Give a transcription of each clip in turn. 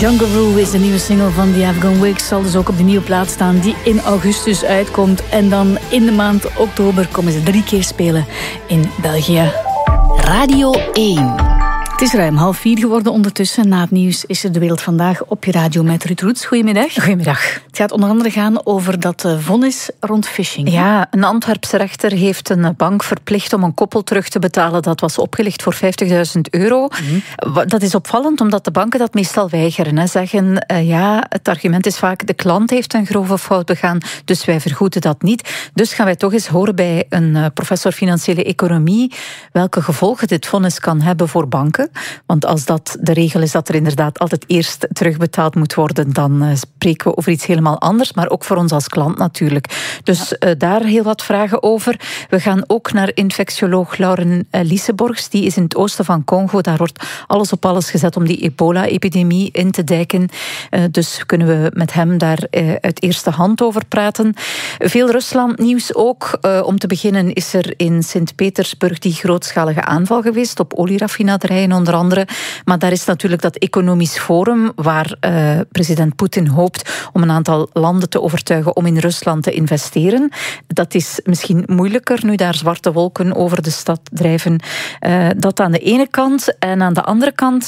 Jungle Roo is de nieuwe single van The Afghan Wigs. Zal dus ook op de nieuwe plaat staan die in augustus uitkomt. En dan in de maand oktober komen ze 3 keer spelen in België. Radio 1. Het is ruim 3:30 geworden ondertussen. Na het nieuws is er De Wereld Vandaag op je radio met Ruud Roets. Goedemiddag. Goedemiddag. Het gaat onder andere gaan over dat vonnis rond phishing. Ja, een Antwerpse rechter heeft een bank verplicht om een koppel terug te betalen dat was opgelicht voor €50.000. Dat is opvallend, omdat de banken dat meestal weigeren. Hè. Zeggen, het argument is vaak, de klant heeft een grove fout begaan, dus wij vergoeden dat niet. Dus gaan wij toch eens horen bij een professor financiële economie welke gevolgen dit vonnis kan hebben voor banken. Want als dat de regel is dat er inderdaad altijd eerst terugbetaald moet worden, dan spreken we over iets helemaal anders, maar ook voor ons als klant natuurlijk. Dus daar heel wat vragen over. We gaan ook naar infectioloog Lauren Liseborgs. Die is in het oosten van Congo. Daar wordt alles op alles gezet om die ebola-epidemie in te dijken. Dus kunnen we met hem daar uit eerste hand over praten. Veel Rusland-nieuws ook. Om te beginnen is er in Sint-Petersburg die grootschalige aanval geweest op olieraffinaderijen onder andere. Maar daar is natuurlijk dat economisch forum waar president Poetin hoopt om een aantal landen te overtuigen om in Rusland te investeren. Dat is misschien moeilijker nu daar zwarte wolken over de stad drijven. Dat aan de ene kant. En aan de andere kant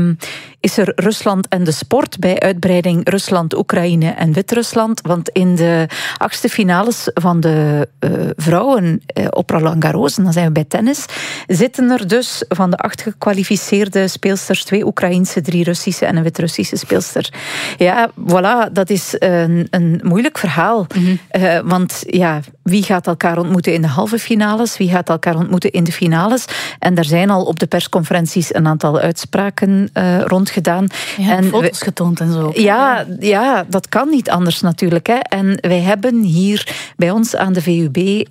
is er Rusland en de sport bij uitbreiding Rusland, Oekraïne en Wit-Rusland. Want in de 8e finales van de vrouwen op Roland Garros, en dan zijn we bij tennis, zitten er dus van de 8 gekwalificeerde speelsters 2 Oekraïense, 3 Russische en een Wit-Russische speelster. Ja, voilà, dat is een moeilijk verhaal. Want ja, wie gaat elkaar ontmoeten in de halve finales? Wie gaat elkaar ontmoeten in de finales? En er zijn al op de persconferenties een aantal uitspraken rondgedaan. Ja, en foto's getoond en zo. Ja, dat kan niet anders natuurlijk. Hè. En wij hebben hier bij ons aan de VUB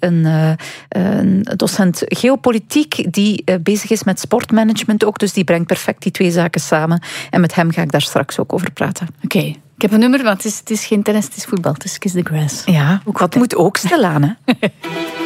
een docent geopolitiek die bezig is met sportmanagement ook. Dus die brengt perfect die 2 zaken samen. En met hem ga ik daar straks ook over praten. Oké. Ik heb een nummer, want het is geen tennis, het is voetbal. Het is Kiss the Grass. Ja, wat moet ook stilaan, hè?